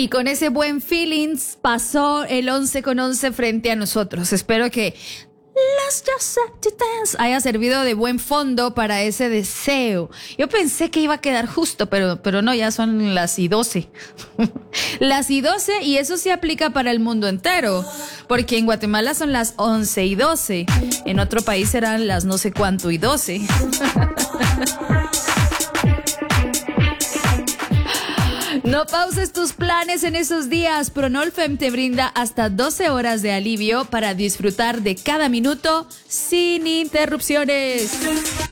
Y con ese buen feelings pasó el 11 con 11 frente a nosotros. Espero que Let's Just Set to Dance haya servido de buen fondo para ese deseo. Yo pensé que iba a quedar justo, pero no, ya son las y 12. Las y 12, y eso se aplica para el mundo entero, porque en Guatemala son las 11 y 12. En otro país serán las no sé cuánto y 12. No pauses tus planes en esos días. Pronolfem te brinda hasta 12 horas de alivio para disfrutar de cada minuto sin interrupciones.